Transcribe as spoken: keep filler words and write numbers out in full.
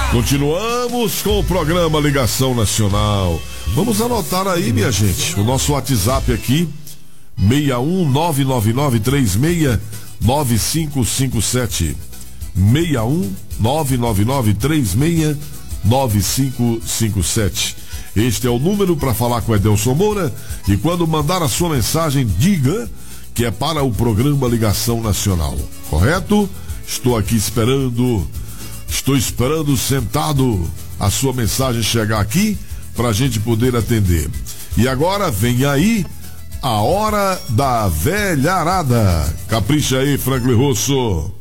Continuamos com o programa Ligação Nacional. Vamos anotar aí, minha gente, o nosso WhatsApp aqui, seis um nove nove nove três seis nove cinco cinco sete. seis um nove nove nove três seis nove cinco cinco sete. Este é o número para falar com Edelson Moura, e quando mandar a sua mensagem, diga que é para o programa Ligação Nacional, correto? Estou aqui esperando, estou esperando sentado a sua mensagem chegar aqui para a gente poder atender. E agora vem aí a hora da velharada. Capricha aí, Franklin Rosso.